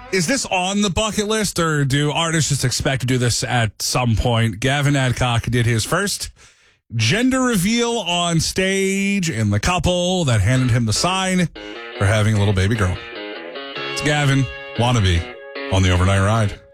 Is this on the bucket list, or do artists just expect to do this at some point? Gavin Adcock did his first gender reveal on stage, and the couple that handed him the sign for having a little baby girl. It's Gavin, Wannabe, on the Overnight Ride.